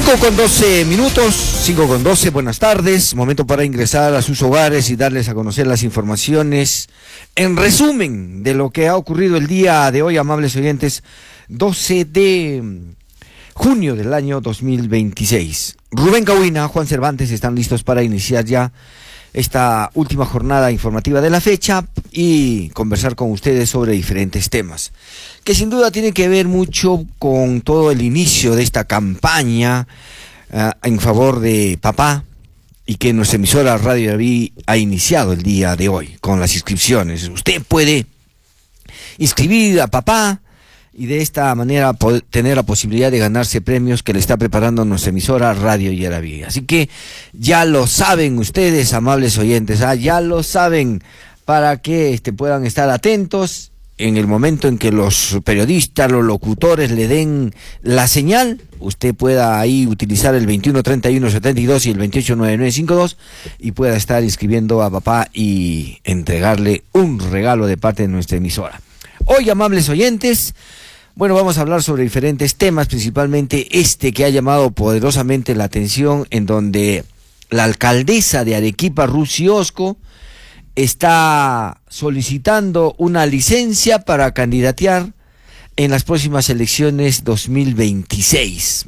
5:12, 5:12, buenas tardes, momento para ingresar a sus hogares y darles a conocer las informaciones en resumen de lo que ha ocurrido el día de hoy, amables oyentes, 12 de junio del año 2026. Rubén Cahuina, Juan Cervantes están listos para iniciar ya esta última jornada informativa de la fecha y conversar con ustedes sobre diferentes temas, que sin duda tienen que ver mucho con todo el inicio de esta campaña en favor de papá, y que nuestra emisora Radio Yaraví ha iniciado el día de hoy con las inscripciones. Usted puede inscribir a papá y de esta manera poder tener la posibilidad de ganarse premios que le está preparando nuestra emisora Radio Yaraví. Así que ya lo saben ustedes, amables oyentes, ya lo saben, para que puedan estar atentos en el momento en que los periodistas, los locutores le den la señal. Usted pueda ahí utilizar el 213172 y el 289952 y pueda estar inscribiendo a papá y entregarle un regalo de parte de nuestra emisora. Hoy, amables oyentes, bueno, vamos a hablar sobre diferentes temas, principalmente que ha llamado poderosamente la atención, en donde la alcaldesa de Arequipa, Rusi Osco, está solicitando una licencia para candidatear en las próximas elecciones 2026.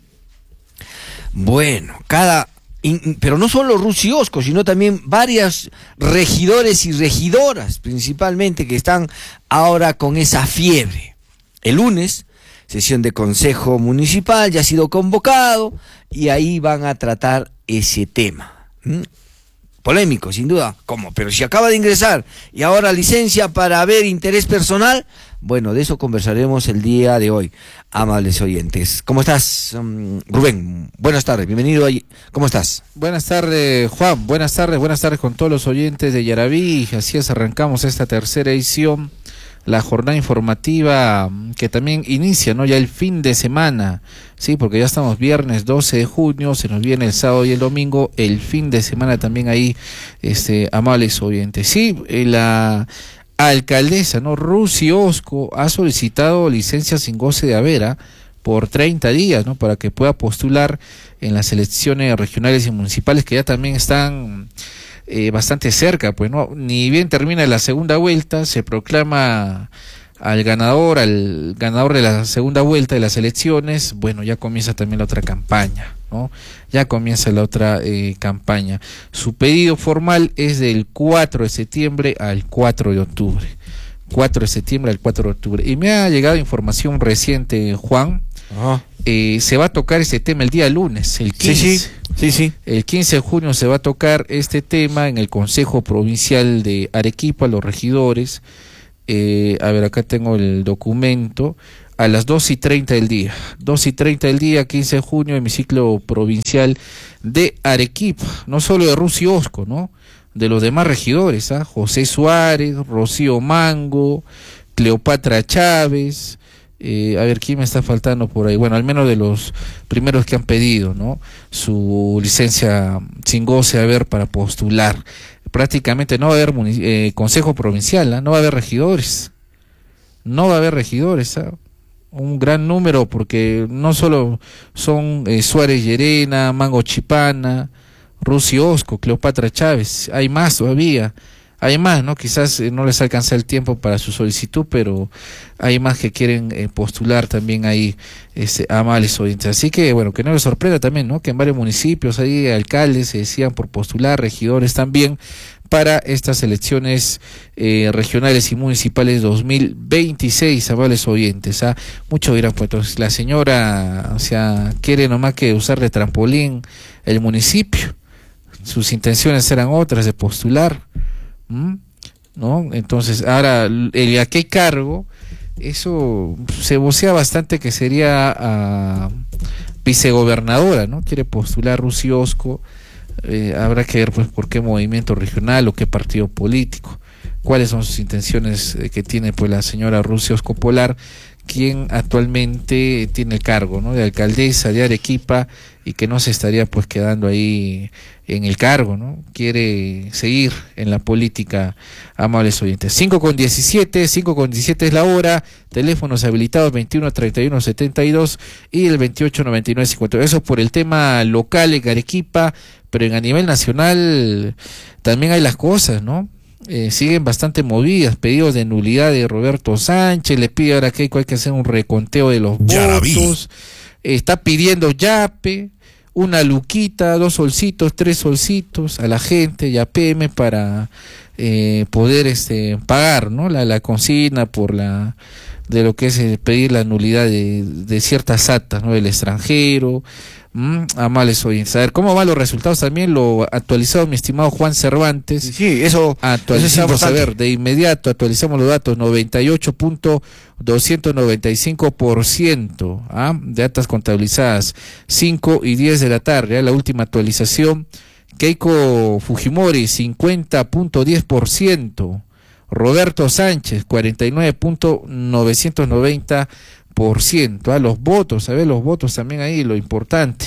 Bueno, pero no solo Rusi Osco, sino también varios regidores y regidoras, principalmente, que están ahora con esa fiebre. El lunes, sesión de Consejo Municipal, ya ha sido convocado y ahí van a tratar ese tema. Polémico, sin duda. ¿Cómo? Pero si acaba de ingresar y ahora licencia para ver interés personal. Bueno, de eso conversaremos el día de hoy, amables oyentes. ¿Cómo estás, Rubén? Buenas tardes, bienvenido ahí. ¿Cómo estás? Buenas tardes, Juan. Buenas tardes con todos los oyentes de Yaraví. Así es, arrancamos esta tercera edición, la jornada informativa que también inicia, ¿no? Ya el fin de semana, sí, porque ya estamos viernes 12 de junio, se nos viene el sábado y el domingo, el fin de semana también ahí, amables oyentes. Sí, la alcaldesa, ¿no? Rusi Osco ha solicitado licencia sin goce de haber por 30 días, ¿no? Para que pueda postular en las elecciones regionales y municipales, que ya también están bastante cerca, pues no, ni bien termina la segunda vuelta, se proclama al ganador de la segunda vuelta de las elecciones. Bueno, ya comienza también la otra campaña, ¿no? Ya comienza la otra campaña. Su pedido formal es del 4 de septiembre al 4 de octubre. 4 de septiembre al 4 de octubre. Y me ha llegado información reciente, Juan. Se va a tocar este tema el día lunes, el 15. Sí. El 15 de junio se va a tocar este tema en el Consejo Provincial de Arequipa, los regidores. A ver, acá tengo el documento. A las 2:30 del día. 2:30 del día, 15 de junio, hemiciclo provincial de Arequipa. No solo de Rusi Osco, ¿no? De los demás regidores, José Suárez, Rocío Mango, Cleopatra Chávez. A ver, ¿quién me está faltando por ahí? Bueno, al menos de los primeros que han pedido, ¿no? Su licencia sin goce de haber para postular. Prácticamente no va a haber consejo provincial, no va a haber regidores. No va a haber regidores, un gran número, porque no solo son Suárez Llerena, Mango Chipana, Rusi Osco, Cleopatra Chávez, hay más todavía. Hay más, ¿no? Quizás no les alcanza el tiempo para su solicitud, pero hay más que quieren postular también ahí, amables oyentes. Así que, bueno, que no les sorprenda también, ¿no? Que en varios municipios hay alcaldes se decían por postular, regidores también, para estas elecciones regionales y municipales 2026, amables oyentes. Muchos dirán, pues entonces la señora, quiere nomás que usar de trampolín el municipio. Sus intenciones eran otras, de postular. ¿No? Entonces, ahora, ¿a qué cargo? Eso se vocea bastante que sería vicegobernadora, ¿no? Quiere postular Rusi Osco. Habrá que ver, pues, por qué movimiento regional o qué partido político, cuáles son sus intenciones que tiene, pues, la señora Rusi Osco Polar, quien actualmente tiene el cargo, ¿no?, de alcaldesa de Arequipa, y que no se estaría pues quedando ahí en el cargo, ¿no? Quiere seguir en la política, amables oyentes. 5:17 es la hora, teléfonos habilitados 21-31-72 y el 28-99-50. Eso por el tema local en Arequipa, pero a nivel nacional también hay las cosas, ¿no? Siguen bastante movidas, pedidos de nulidad de Roberto Sánchez, le pide ahora a Keiko hay que hacer un reconteo de los votos, está pidiendo yape, una luquita, 2 solcitos, 3 solcitos a la gente, yapeme para poder pagar, ¿no?, la consigna por de lo que es pedir la nulidad de ciertas actas, ¿no?, del extranjero. Amables oyentes, a ver cómo van los resultados, también lo actualizado mi estimado Juan Cervantes. Sí, eso actualizamos, eso a ver, de inmediato actualizamos los datos, 98.295% de actas contabilizadas, 5 y 10 de la tarde, la última actualización. Keiko Fujimori 50.10%, Roberto Sánchez 49.990%. Los votos, a ver los votos también ahí, lo importante,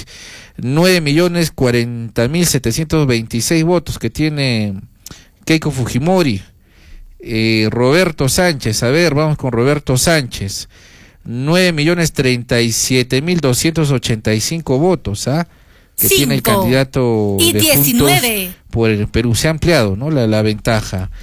9.040.726 votos que tiene Keiko Fujimori. Roberto Sánchez, a ver, vamos con Roberto Sánchez, 9.037.285 votos, que tiene el candidato y de 19 Juntos por el Perú. Se ha ampliado, ¿no?, la ventaja,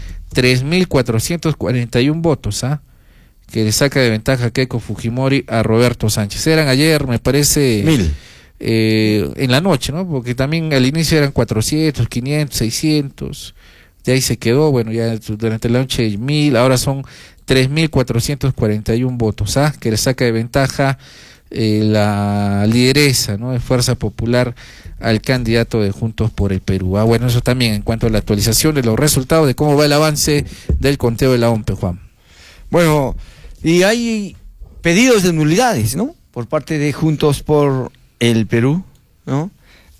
3.441 votos, que le saca de ventaja Keiko Fujimori a Roberto Sánchez. Eran ayer, me parece, 1000 en la noche, ¿no?, porque también al inicio eran 400, 500, 600, de ahí se quedó, bueno, ya durante la noche 1000, ahora son 3.441 votos, que le saca de ventaja la lideresa, ¿no?, de Fuerza Popular al candidato de Juntos por el Perú. Bueno, eso también en cuanto a la actualización de los resultados, de cómo va el avance del conteo de la OMPE, Juan. Bueno, y hay pedidos de nulidades, ¿no?, por parte de Juntos por el Perú, ¿no?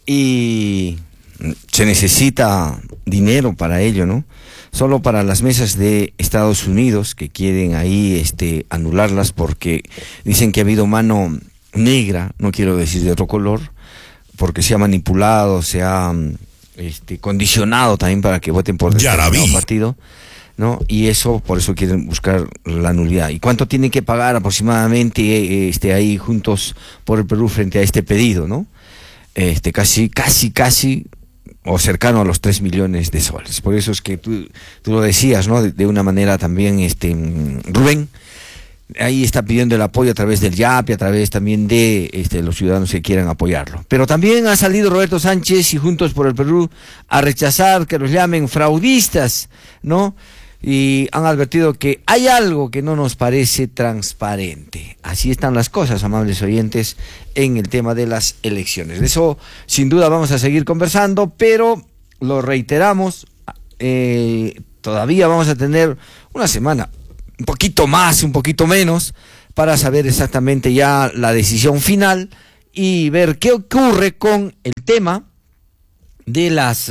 Y se necesita dinero para ello, ¿no? Solo para las mesas de Estados Unidos, que quieren ahí anularlas porque dicen que ha habido mano negra, no quiero decir de otro color, porque se ha manipulado, se ha condicionado también para que voten por determinado partido, ¿no? Y eso, por eso quieren buscar la nulidad. ¿Y cuánto tienen que pagar aproximadamente ahí Juntos por el Perú frente a este pedido, ¿no? Casi o cercano a los 3 millones de soles. Por eso es que tú lo decías, ¿no?, de una manera también, Rubén, ahí está pidiendo el apoyo a través del YAPI, a través también de los ciudadanos que quieran apoyarlo. Pero también ha salido Roberto Sánchez y Juntos por el Perú a rechazar que los llamen fraudistas, ¿no? Y han advertido que hay algo que no nos parece transparente. Así están las cosas, amables oyentes, en el tema de las elecciones. De eso, sin duda, vamos a seguir conversando, pero lo reiteramos, todavía vamos a tener una semana, un poquito más, un poquito menos, para saber exactamente ya la decisión final y ver qué ocurre con el tema de las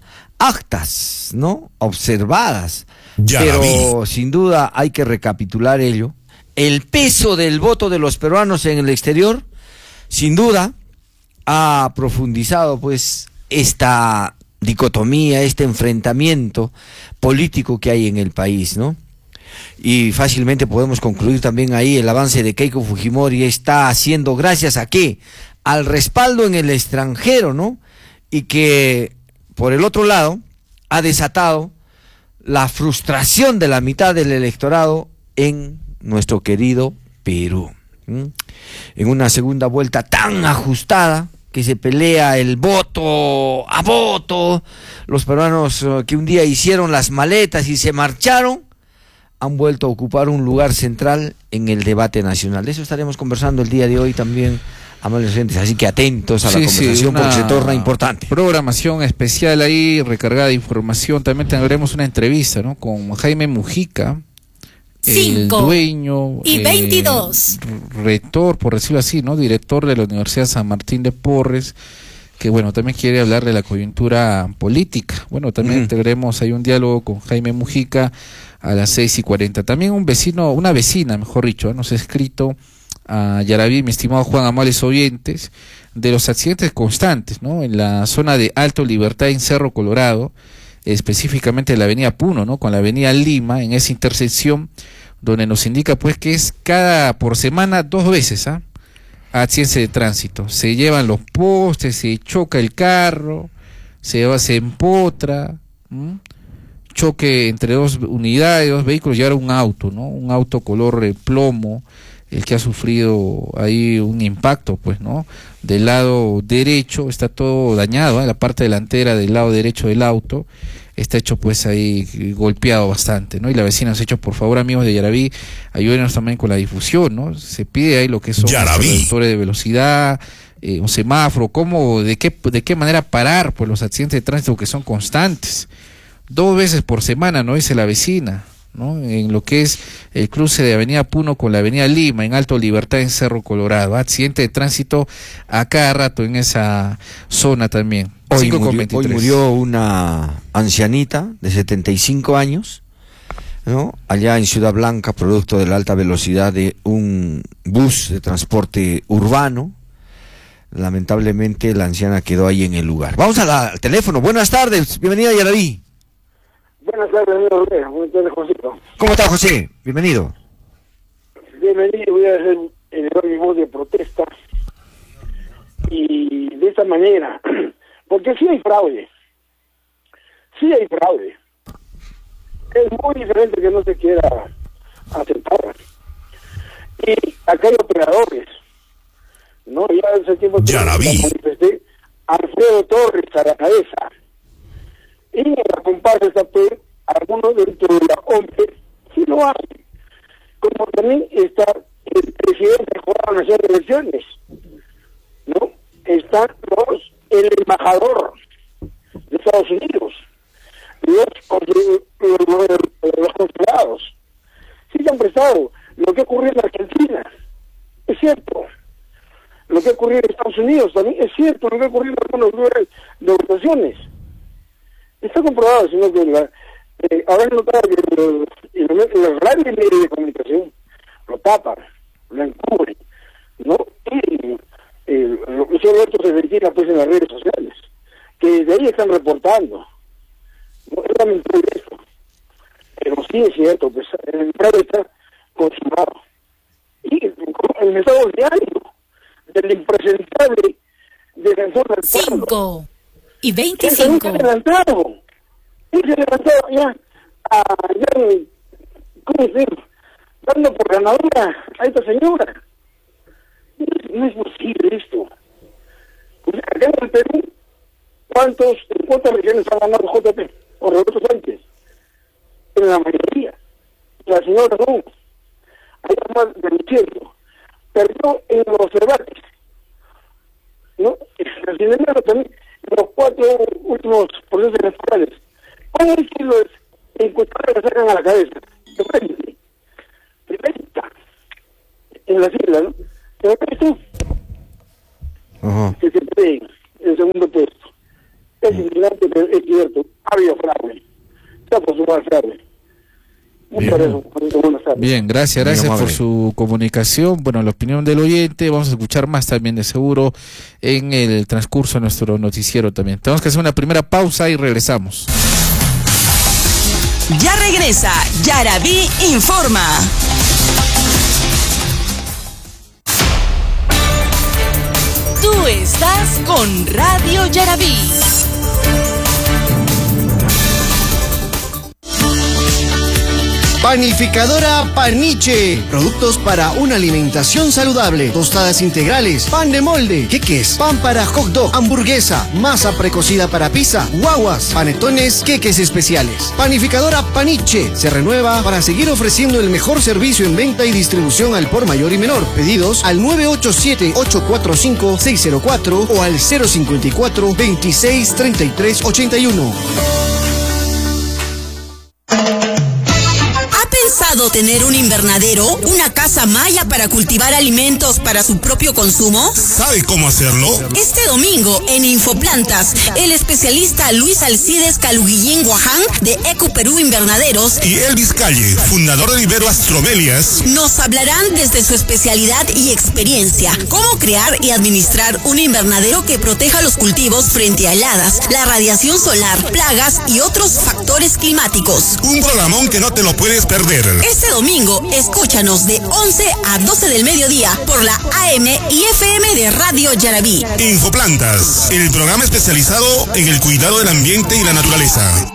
actas, ¿no?, observadas. Pero sin duda hay que recapitular ello. El peso del voto de los peruanos en el exterior, sin duda, ha profundizado pues esta dicotomía, este enfrentamiento político que hay en el país, ¿no? Y fácilmente podemos concluir también ahí el avance de Keiko Fujimori está haciendo gracias a ¿qué? Al respaldo en el extranjero, ¿no? Y que por el otro lado ha desatado la frustración de la mitad del electorado en nuestro querido Perú. En una segunda vuelta tan ajustada que se pelea el voto a voto, los peruanos que un día hicieron las maletas y se marcharon han vuelto a ocupar un lugar central en el debate nacional. De eso estaremos conversando el día de hoy también, amables oyentes, así que atentos a la conversación porque se torna importante. Programación especial ahí, recargada de información. También tendremos una entrevista, ¿no?, con Jaime Mujica, el dueño y 22 rector, por decirlo así, ¿no?, director de la Universidad San Martín de Porres, que bueno, también quiere hablar de la coyuntura política. Bueno, también tendremos ahí un diálogo con Jaime Mujica a las 6:40. También una vecina, mejor dicho, nos ha escrito a Yaraví, mi estimado Juan, amables oyentes, de los accidentes constantes, ¿no? En la zona de Alto Libertad en Cerro Colorado, específicamente en la avenida Puno, ¿no? Con la avenida Lima, en esa intersección, donde nos indica pues que es por semana 2 veces, accidentes de tránsito. Se llevan los postes, se choca el carro, se empotra, choque entre 2 unidades, 2 vehículos, y ahora un auto, ¿no? Un auto color plomo, el que ha sufrido ahí un impacto, pues, ¿no? Del lado derecho está todo dañado, la parte delantera del lado derecho del auto está hecho pues ahí golpeado bastante, ¿no? Y la vecina nos ha hecho, por favor, amigos de Yaraví, ayúdenos también con la difusión, ¿no? Se pide ahí lo que son reductores de velocidad, un semáforo, de qué manera parar pues los accidentes de tránsito que son constantes. 2 veces por semana, ¿no? Dice la vecina, ¿no? En lo que es el cruce de Avenida Puno con la Avenida Lima, en Alto Libertad en Cerro Colorado. Accidente de tránsito a cada rato en esa zona también. Hoy murió una ancianita de 75 años, ¿no? Allá en Ciudad Blanca, producto de la alta velocidad de un bus de transporte urbano. Lamentablemente la anciana quedó ahí en el lugar. Vamos al teléfono. Buenas tardes, bienvenida Yaraví. Buenas tardes, amigo Rivera. Buenas tardes, Josito. ¿Cómo está, José? Bienvenido. Bienvenido, voy a hacer mi voz de protesta. Y de esta manera, porque sí hay fraude. Sí hay fraude. Es muy diferente que no se quiera aceptar. Y acá hay operadores, ¿no? Ya hace tiempo que manifesté Alfredo Torres a la cabeza. Y en la comparsa está pues, algunos dentro de la OMPE sí lo hacen. Como también está el presidente de la Nación de Elecciones, ¿no? Están el embajador de Estados Unidos, los consulados. Sí se han prestado. Lo que ocurrió en Argentina es cierto. Lo que ocurrió en Estados Unidos también es cierto. Lo que ocurrió en algunos lugares de votaciones. Está comprobado, sino que habrán notado que los radios y medios de comunicación lo tapan, lo encubren, ¿no? Y solo esto se verifica pues en las redes sociales, que desde ahí están reportando. No es lamentable esto, pero sí es cierto, pues el fraude está consumado. Y el mensaje diario del impresentable defensor del pueblo. 5:25. Se levantó ya, ¿cómo decir? Dando por ganadora a esta señora. No es posible esto. Pues acá en el Perú, ¿cuántas regiones han ganado JP? O Roberto Sánchez. En la mayoría. La señora no. Hay más del 100%. Perdió en los debates, ¿no? Sin embargo, también los 4 últimos procesos electorales. ¿Cómo es que los encuestadores le sacan a la cabeza? De frente. En la sigla, ¿no? ¿Te lo crees tú? Que se cree en el segundo puesto. Es indignante, pero es cierto. Ha habido fraude. Está por sumar fraude. Muchas gracias. Buenas tardes. Bien, gracias por su comunicación. Bueno, la opinión del oyente, vamos a escuchar más también de seguro en el transcurso de nuestro noticiero también. Tenemos que hacer una primera pausa y regresamos. Ya regresa Yaraví Informa. Tú estás con Radio Yaraví. Panificadora Paniche. Productos para una alimentación saludable. Tostadas integrales, pan de molde, queques, pan para hot dog, hamburguesa, masa precocida para pizza, guaguas, panetones, queques especiales. Panificadora Paniche se renueva para seguir ofreciendo el mejor servicio en venta y distribución al por mayor y menor. Pedidos al 987-845-604 o al 054-263381. soñado tener un invernadero, una casa maya para cultivar alimentos para su propio consumo? ¿Sabe cómo hacerlo? Este domingo en Infoplantas, el especialista Luis Alcides Caluguillén Guaján de Eco Perú Invernaderos y Elvis Calle, fundador de Vivero Astromelias, nos hablarán desde su especialidad y experiencia cómo crear y administrar un invernadero que proteja los cultivos frente a heladas, la radiación solar, plagas y otros factores climáticos. Un programón que no te lo puedes perder. Este domingo, escúchanos de 11 a 12 del mediodía por la AM y FM de Radio Yarabí. Infoplantas, el programa especializado en el cuidado del ambiente y la naturaleza.